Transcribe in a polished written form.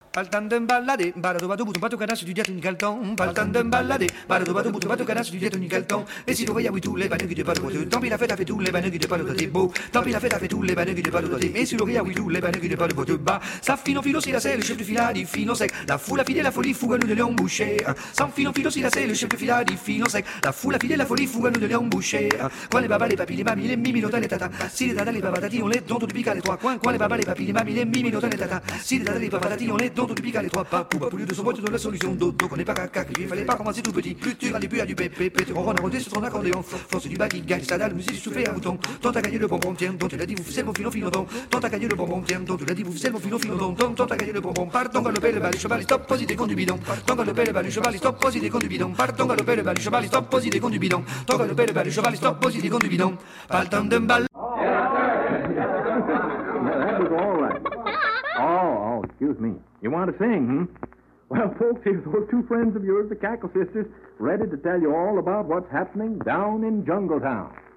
Pas le temps de me balader, balado bouton bateau canard, du diète nickel ton. Pas le temps de me balader, balado bouton bateau canard, du diète nickel ton. Et si l'oreille a oui tous les baneux qui te parlent de tant pis la fête a fait tous les baneux qui te parlent de tes beaux. Tant pis la fête a fait tous les baneux qui te parlent de tes. Mais si l'oreille a oui tous les baneux qui te parlent de bas. Ça fino filo si la c'est le chef de fila dit fino sec. La foule a filé la folie fougue à nous de lion bouché. Sans fino filo si la c'est le chef de fila dit fino sec. La foule a filé la folie fougue à nous de lion bouché. Quand les babas, les papis, les mamies, les mimi, l'automne et tata. Si les dadas, les babadati, on les dont tout pique à les trois coins. Quand les babas, les papis, les mamies, les mimi, l'automne et tata. Si les dadas, les babadati, on les dont tout pique à les trois pas. Pouba poulieu de son boîte de la solution d'auto. On n'est pas caca, il fallait pas commencer tout petit. Plus tu grandis, plus à du pépé. Tu ronronnes à rôder sur ton accordéon. Force du bas qui gagne, ça dalle, musique soufflée à bouton. Tant t'as gagné le bonbon, tiens, dont tu l'as dit, vous faites mon filon filodon. Tant t'as gagné le bonbon, tiens, dont tu l'as dit, vous faites mon filon filodon. Tant t'as gagné le bonbon, partons galoper le bal, le cheval, stop, posez des cons du bidon. Partons galoper le bal, le cheval, stop, posez des cons du bidon. Partons galoper le bal, le cheval, stop, posez des cons du bidon. Tant galoper le bal, le cheval, stop, posez des cons du bidon. Pas le temps de me bal. That was all right. Oh, excuse me. You want to sing, hmm? Well, folks, here's those two friends of yours, the Cackle Sisters, ready to tell you all about what's happening down in Jungle Town.